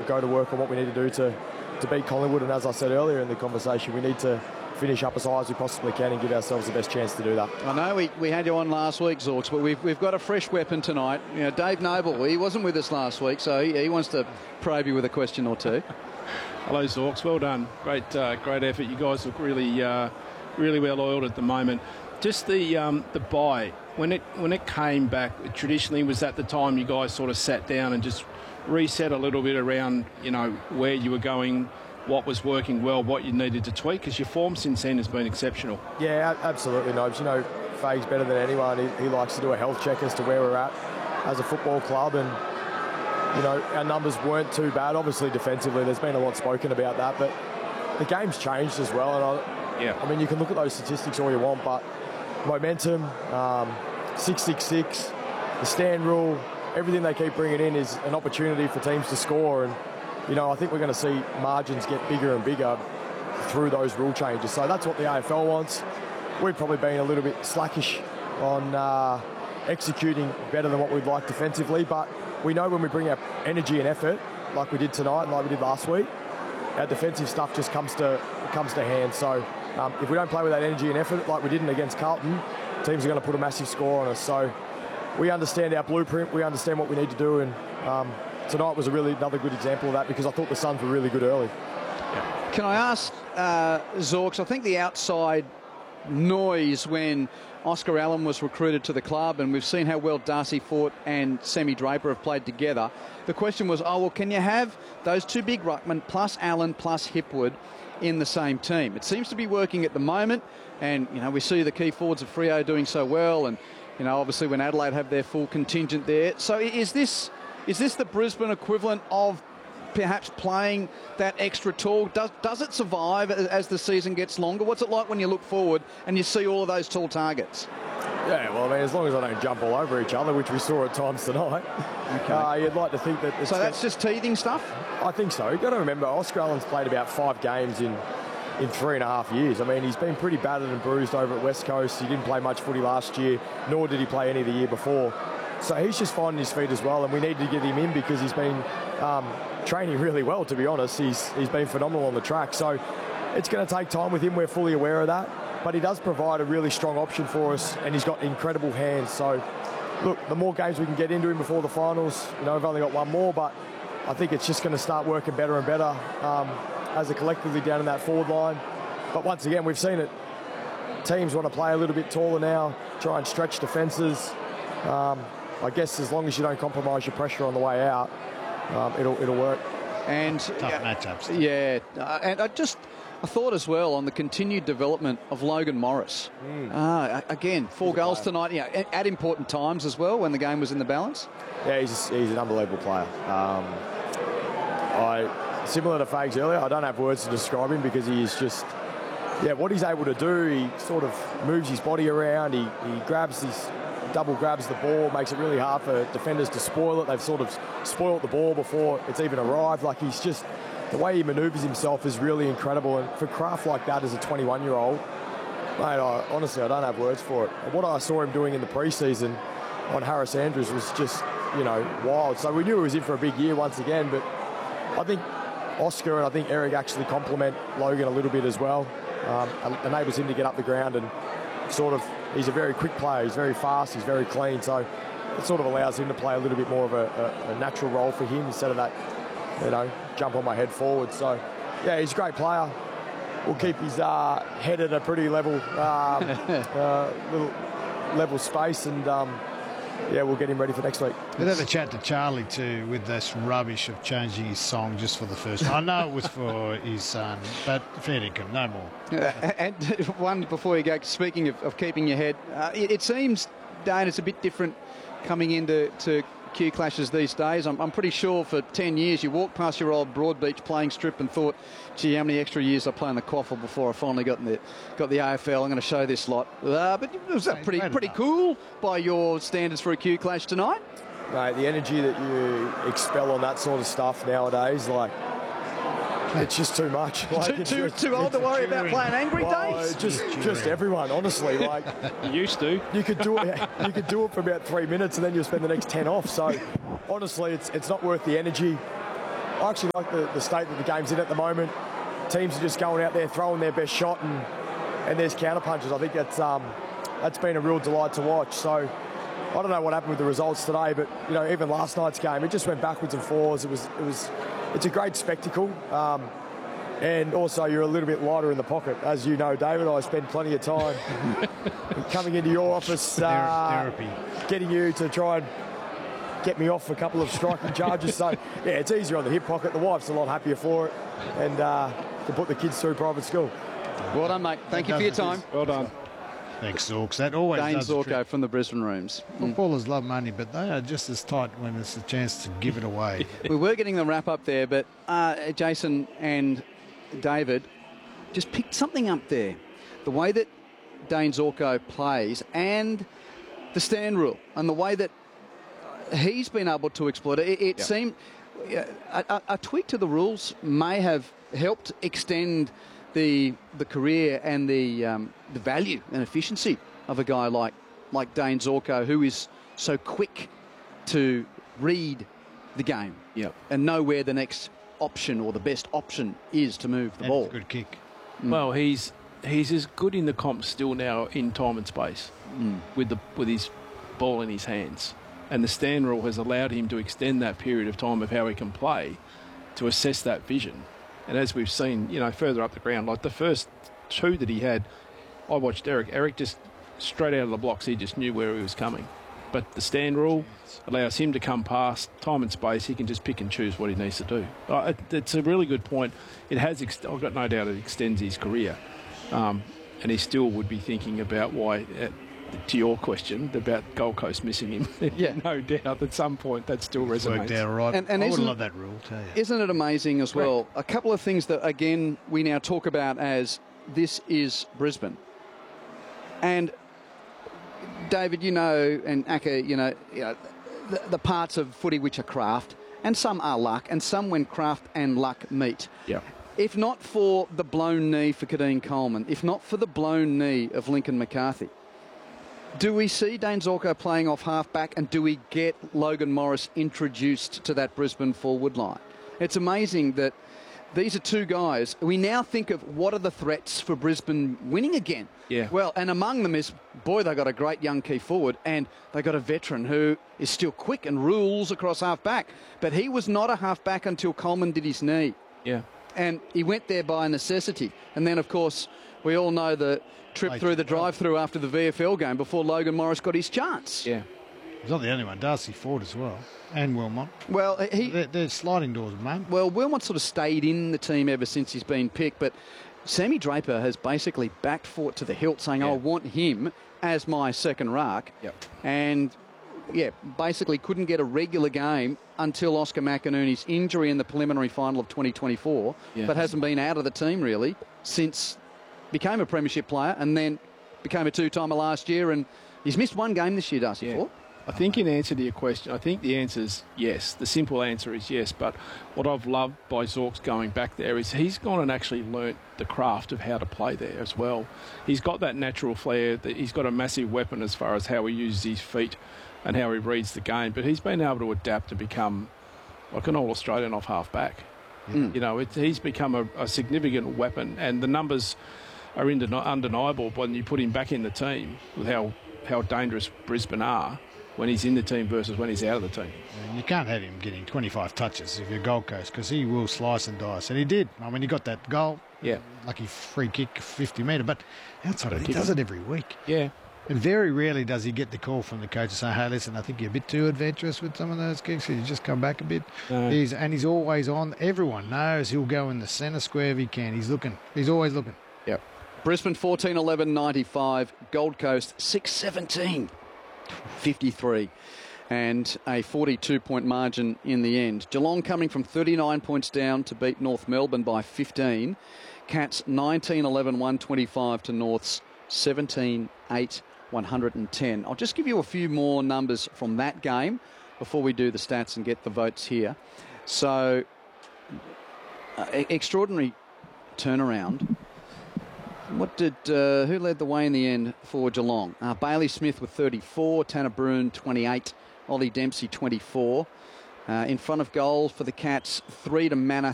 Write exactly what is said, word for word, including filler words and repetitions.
go to work on what we need to do to, to beat Collingwood. And as I said earlier in the conversation, we need to finish up as high as we possibly can and give ourselves the best chance to do that. I know we, we had you on last week, Zorks, but we've, we've got a fresh weapon tonight. You know, Dave Noble, he wasn't with us last week, so he, he wants to probe you with a question or two. Hello, Zorks. Well done. Great uh, great effort. You guys look really uh, really well oiled at the moment. Just the um, the bye, when it when it came back, traditionally was that the time you guys sort of sat down and just reset a little bit around, you know, where you were going, what was working well, what you needed to tweak, because your form since then has been exceptional. Yeah, absolutely, Nobes. You know, Faye's better than anyone. He, he likes to do a health check as to where we're at as a football club, and you know, our numbers weren't too bad. Obviously, defensively, there's been a lot spoken about that, but the game's changed as well. And I, yeah, I mean, you can look at those statistics all you want, but momentum, um, six six six, the stand rule, everything they keep bringing in is an opportunity for teams to score. And you know, I think we're going to see margins get bigger and bigger through those rule changes. So that's what the A F L wants. We've probably been a little bit slackish on uh, executing better than what we'd like defensively, but we know when we bring our energy and effort, like we did tonight and like we did last week, our defensive stuff just comes to comes to hand. So um, if we don't play with that energy and effort like we didn't against Carlton, teams are going to put a massive score on us. So we understand our blueprint, we understand what we need to do, and um, tonight was a really another good example of that, because I thought the Suns were really good early. Yeah. Can I ask, uh, Zorks, I think the outside noise when Oscar Allen was recruited to the club, and we've seen how well Darcy Fort and Semi Draper have played together. The question was, oh, well, can you have those two big ruckmen plus Allen plus Hipwood in the same team? It seems to be working at the moment, and, you know, we see the key forwards of Freo doing so well, and, you know, obviously when Adelaide have their full contingent there. So is this is this the Brisbane equivalent of perhaps playing that extra tall? Does, does it survive as the season gets longer? What's it like when you look forward and you see all of those tall targets? Yeah, well, I mean, as long as I don't jump all over each other, which we saw at times tonight, okay. uh, you'd like to think that... It's so that's just teething stuff? I think so. You've got to remember, Oscar Allen's played about five games in, in three and a half years. I mean, he's been pretty battered and bruised over at West Coast. He didn't play much footy last year, nor did he play any the year before. So he's just finding his feet as well, and we need to get him in because he's been um, training really well, to be honest. He's He's been phenomenal on the track. So it's going to take time with him. We're fully aware of that. But he does provide a really strong option for us, and he's got incredible hands. So, look, the more games we can get into him before the finals, you know, we've only got one more, but I think it's just going to start working better and better um, as a collectively down in that forward line. But once again, we've seen it. Teams want to play a little bit taller now, try and stretch defences. Um, I guess as long as you don't compromise your pressure on the way out, um, it'll it'll work. And tough yeah, matchups. Yeah, uh, and I just I thought as well on the continued development of Logan Morris. Mm. Uh, again, four he's goals tonight. Yeah, at, at important times as well when the game was in the balance. Yeah, he's he's an unbelievable player. Um, I similar to Fags earlier, I don't have words to describe him because he is just. Yeah, what he's able to do, he sort of moves his body around. He he grabs his. double grabs the ball, makes it really hard for defenders to spoil it. They've sort of spoiled the ball before it's even arrived. Like, he's just, the way he manoeuvres himself is really incredible. And for craft like that as a twenty-one-year-old, mate, I, honestly, I don't have words for it. What I saw him doing in the preseason on Harris Andrews was just, you know, wild. So we knew he was in for a big year once again, but I think Oscar and I think Eric actually complement Logan a little bit as well. Um, enables him to get up the ground and sort of, he's a very quick player, he's very fast, he's very clean, so it sort of allows him to play a little bit more of a, a, a natural role for him instead of that, you know, jump on my head forward. So, yeah, he's a great player. We'll keep his uh, head at a pretty level, um, uh, little level space, and um, yeah, we'll get him ready for next week. We'll have a chat to Charlie too with this rubbish of changing his song just for the first time. I know it was for his son, but fair dinkum, no more. Uh, and one before you go, speaking of, of keeping your head, uh, it, it seems, Dane, it's a bit different coming into to Q clashes these days. I'm, I'm pretty sure for ten years you walked past your old Broadbeach playing strip and thought, gee, how many extra years I play in the quaffle before I finally got in the got the A F L. I'm going to show this lot. Uh, but it was pretty pretty cool by your standards for a Q clash tonight. Mate, the energy that you expel on that sort of stuff nowadays, like, it's just too much. Like, too, too, just, too old to worry about playing angry well, days. Just, just everyone, honestly. Like, you used to. You could do it. You could do it for about three minutes, and then you'll spend the next ten off. So, honestly, it's it's not worth the energy. I actually like the, the state that the game's in at the moment. Teams are just going out there throwing their best shot, and and there's counter punches. I think that's um, that's been a real delight to watch. So I don't know what happened with the results today, but you know, even last night's game, it just went backwards and forwards. It was, it was, it's a great spectacle, um, and also you're a little bit lighter in the pocket, as you know, David. I spend plenty of time coming into your office, uh, therapy, getting you to try and get me off a couple of striking charges. So yeah, it's easier on the hip pocket. The wife's a lot happier for it, and uh, to put the kids through private school. Well done, mate. Thank you for your time. Well done. Thanks, Zorks. That always Dane does the Zorko trick. from the Brisbane Rooms. Footballers love money, but they are just as tight when it's a chance to give it away. We were getting the wrap up there, but uh, Jason and David just picked something up there. The way that Dane Zorko plays and the stand rule and the way that he's been able to exploit it. It, it Yep. seemed uh, a, a tweak to the rules may have helped extend the the career and the um, the value and efficiency of a guy like like Dane Zorko, who is so quick to read the game Yep. and know where the next option or the best option is to move the And ball. it's a good kick. Well, he's he's as good in the comp still now in time and space with the with his ball in his hands, and the stand rule has allowed him to extend that period of time of how he can play to assess that vision. And as we've seen, you know, further up the ground, like the first two that he had, I watched Eric. Eric just straight out of the blocks, he just knew where he was coming. But the stand rule allows him to come past time and space. He can just pick and choose what he needs to do. Uh, it, it's a really good point. It has. Ex- I've got no doubt it extends his career, um, and he still would be thinking about why. Uh, to your question about Gold Coast missing him, Yeah. no doubt at some point that still It's resonates. worked out all right. And- and I would isn't- love that rule, tell you. Isn't it amazing as well? A couple of things that, again, we now talk about as this is Brisbane. And, David, you know, and Aka, you know, you know the, the parts of footy which are craft, and some are luck, and some when craft and luck meet. Yeah. If not for the blown knee for Kadeen Coleman, if not for the blown knee of Lincoln McCarthy, do we see Dane Zorko playing off half-back, and do we get Logan Morris introduced to that Brisbane forward line? It's amazing that these are two guys. We now think of what are the threats for Brisbane winning again. Yeah. Well, and among them is, boy, they got a great young key forward, and they got a veteran who is still quick and rules across half-back. But he was not a half-back until Coleman did his knee. Yeah. And he went there by necessity. And then, of course, we all know the trip Late. through the drive-through after the V F L game before Logan Morris got his chance. Yeah. He's not the only one. Darcy Ford as well. And Wilmot. Well, he They're, they're sliding doors, mate. well, Wilmot sort of stayed in the team ever since he's been picked, but Sammy Draper has basically backed Fort to the hilt, saying, Yeah. I want him as my second ruck. Yep. And, yeah, basically couldn't get a regular game until Oscar McInerney's injury in the preliminary final of twenty twenty-four, Yeah. but hasn't been out of the team, really, since became a premiership player and then became a two-timer last year, and he's missed one game this year, Darcy Yeah. Fort. I think in answer to your question, I think the answer is yes. The simple answer is yes. But what I've loved by Zorks going back there is he's gone and actually learnt the craft of how to play there as well. He's got that natural flair. That he's got a massive weapon as far as how he uses his feet and how he reads the game. But he's been able to adapt to become like an all-Australian off half-back. Mm. You know, it, he's become a, a significant weapon, and the numbers are indeni- undeniable when you put him back in the team with how, how dangerous Brisbane are when he's in the team versus when he's out of the team. And you can't have him getting twenty-five touches if you're Gold Coast, because he will slice and dice. And he did. I mean, he got that goal. Yeah. Lucky free kick, fifty metre. But outside of it, he Kick does him. it every week. Yeah. And very rarely does he get the call from the coach to say, hey, listen, I think you're a bit too adventurous with some of those kicks. Could you just come back a bit? No. He's And he's always on. Everyone knows he'll go in the centre square if he can. He's looking. He's always looking. Yep. Brisbane fourteen eleven ninety-five, Gold Coast six seventeen fifty-three, and a forty-two point margin in the end. Geelong coming from thirty-nine points down to beat North Melbourne by fifteen. Cats nineteen eleven one twenty-five to North's seventeen eight one hundred ten. I'll just give you a few more numbers from that game before we do the stats and get the votes here. So, uh, e- extraordinary turnaround. What did uh, who led the way in the end for Geelong? Uh, Bailey Smith with thirty-four, Tanner Bruhn twenty-eight, Ollie Dempsey twenty-four, Uh, in front of goal for the Cats, three to Manor,